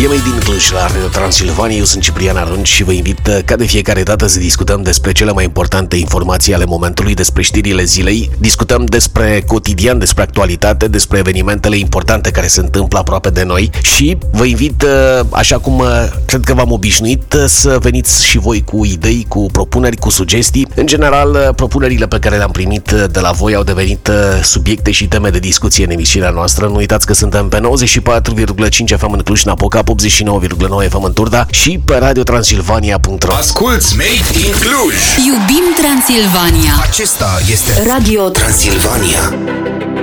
E-mail din Cluj la Radio Transilvania, eu sunt Ciprian Arunci și vă invit ca de fiecare dată să discutăm despre cele mai importante informații ale momentului, despre știrile zilei, discutăm despre cotidian, despre actualitate, despre evenimentele importante care se întâmplă aproape de noi și vă invit, așa cum cred că v-am obișnuit, să veniți și voi cu idei, cu propuneri, cu sugestii. În general, propunerile pe care le-am primit de la voi au devenit subiecte și teme de discuție în emisiunea noastră. Nu uitați că suntem pe 94,5 FM în Cluj-Napoca, 89,9 FM în Turda și pe radiotransilvania.ro. Asculți Made in Cluj! Iubim Transilvania! Acesta este Radio Transilvania.